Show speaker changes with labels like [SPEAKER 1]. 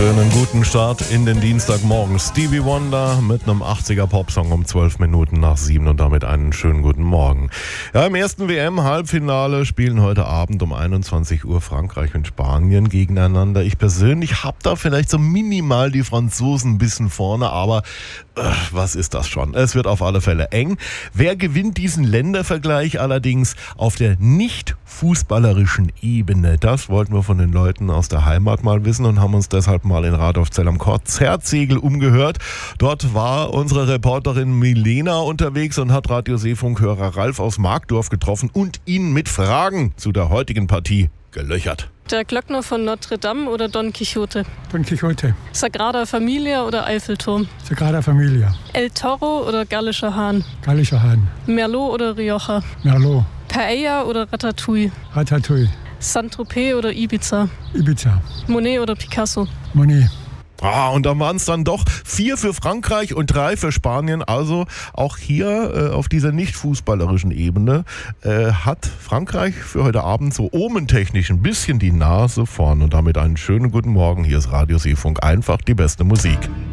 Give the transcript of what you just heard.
[SPEAKER 1] Einen guten Start in den Dienstagmorgen. Stevie Wonder mit einem 80er Popsong um 12 Minuten nach 7 und damit einen schönen guten Morgen. Ja, im ersten WM-Halbfinale spielen heute Abend um 21 Uhr Frankreich und Spanien gegeneinander. Ich persönlich habe da vielleicht so minimal die Franzosen ein bisschen vorne, aber was ist das schon? Es wird auf alle Fälle eng. Wer gewinnt diesen Ländervergleich allerdings auf der nicht fußballerischen Ebene? Das wollten wir von den Leuten aus der Heimat mal wissen und haben uns deshalb mal in Radolfzell am Konzertsegel umgehört. Dort war unsere Reporterin Milena unterwegs und hat Radio-Seefunk-Hörer Ralf aus Markdorf getroffen und ihn mit Fragen zu der heutigen Partie gelöchert.
[SPEAKER 2] Der Glöckner von Notre Dame oder Don Quixote?
[SPEAKER 3] Don Quixote.
[SPEAKER 2] Sagrada Familia oder Eiffelturm?
[SPEAKER 3] Sagrada Familia.
[SPEAKER 2] El Toro oder Gallischer Hahn?
[SPEAKER 3] Gallischer Hahn.
[SPEAKER 2] Merlot oder Rioja?
[SPEAKER 3] Merlot.
[SPEAKER 2] Paella oder Ratatouille?
[SPEAKER 3] Ratatouille.
[SPEAKER 2] Saint-Tropez oder Ibiza?
[SPEAKER 3] Ibiza.
[SPEAKER 2] Monet oder Picasso?
[SPEAKER 3] Monet.
[SPEAKER 1] Und da waren es dann doch 4 für Frankreich und 3 für Spanien. Also auch hier auf dieser nicht fußballerischen Ebene hat Frankreich für heute Abend so omentechnisch ein bisschen die Nase vorn. Und damit einen schönen guten Morgen. Hier ist Radio Seefunk, einfach die beste Musik.